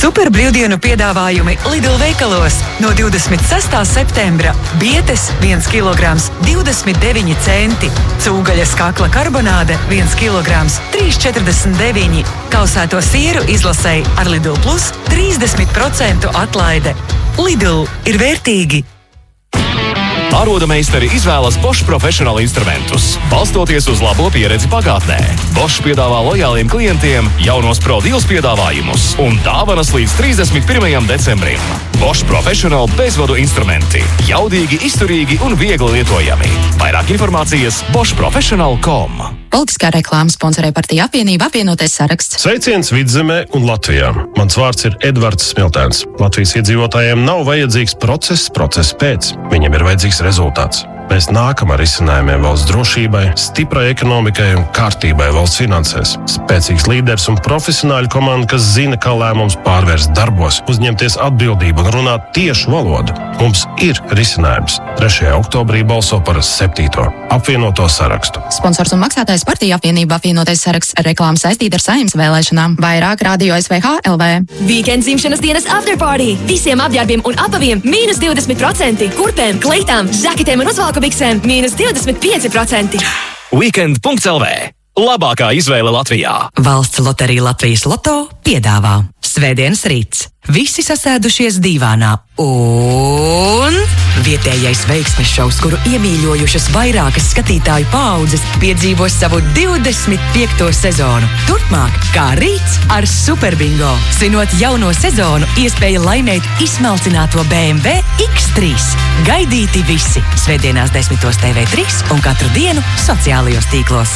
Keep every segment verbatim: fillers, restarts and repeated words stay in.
Super brīvdienu piedāvājumi Lidl veikalos. No divdesmit sestā septembra bietes viens kilograms divdesmit deviņi centi, cūgaļas kakla karbonāde viens kilograms trīs četrdesmit deviņi, kausēto sieru izlasei ar Lidl Plus trīsdesmit procentu atlaide. Lidl ir vērtīgi. Ārodameistari izvēlas Bosch profesionālu instrumentus, balstoties uz labo pieredzi pagātnē. Bosch piedāvā lojāliem klientiem jaunos Pro Deals piedāvājumus un dāvanas līdz trīsdesmit pirmajam decembrim. Bosch profesionāli bezvadu instrumenti, jaudīgi, izturīgi un viegli lietojami. Vairāk informācijas bosch profesional punkt com. Politiskā reklāma sponsorē partija apvienība apvienotais saraksts. Sveiciens Vidzemē un Latvijā. Mans vārds ir Edvards Smiltēns. Latvijas iedzīvotājiem nav vajadzīgs process, process pēc. Viņiem ir vajadzīgs rezultāts. Mēs nākam ar risinājumiem valsts drošībai, stiprai ekonomikai un kārtībai valsts finansēs. Spēcīgs līderis un profesionāļu komanda, kas zina, kā lēmums pārvērst darbos, uzņemties atbildību un runāt tiešu valodu. Mums ir risinājums. trešajā oktobrī balso par septīto apvienoto sarakstu. Sponsors un maksātājs partija apvienība apvienotais saraksts. Reklāma saistīta ar Saeimas vēlēšanām. Vairāk radio S V H L V. Weekend dzimšanas dienas afterparty. Visiem apģērbiem un apaviem mīnus divdesmit procenti. Kurpēm, kleitām, žaketēm un uzvalku biksēm mīnus divdesmit pieci procenti. Weekend punkts L V. Labākā izvēle Latvijā. Valsts loterija Latvijas Loto piedāvā Svētdienas rīts. Visi sasēdušies dīvānā un vietējais veiksmes šovs, kuru iemīļojušas vairākas skatītāju paaudzes, piedzīvos savu divdesmit piekto sezonu. Turpmāk, kā rīts ar Superbingo. Svinot jauno sezonu, iespēja laimēt izsmalcināto B M W X trīs. Gaidīti visi svētdienās desmitos T V trīs un katru dienu sociālajos tīklos.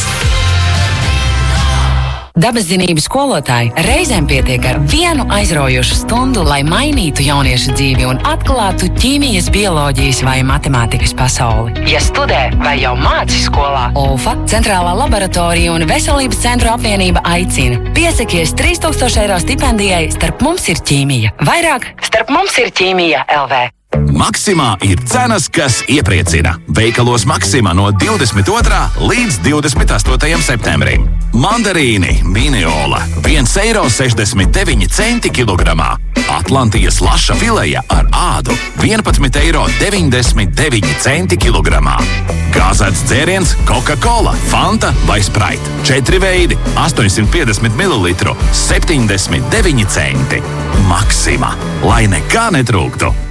Dabaszinību skolotāji reizēm pietiek ar vienu aizraujošu stundu, lai mainītu jauniešu dzīvi un atklātu ķīmijas, bioloģijas vai matemātikas pasauli. Ja studē vai jau māci skolā, O F A, Centrālā laboratorija un Veselības centru apvienība aicina. Piesakies trīs tūkstoši eiro stipendijai Starp mums ir ķīmija. Vairāk Starp mums ir ķīmija L V. Maksimā ir cenas, kas iepriecina. Veikalos Maksimā no divdesmit otrā līdz divdesmit astotajam septembrim. Mandarīni Miniola viens eiro sešdesmit deviņi centi kilogramā. Atlantijas laša fileja ar ādu vienpadsmit eiro deviņdesmit deviņi centi kilogramā. Gāzēts dzēriens Coca-Cola, Fanta vai Sprite. Četri veidi, astoņsimt piecdesmit mililitru, septiņdesmit deviņi centi. Maksimā, lai nekā netrūktu.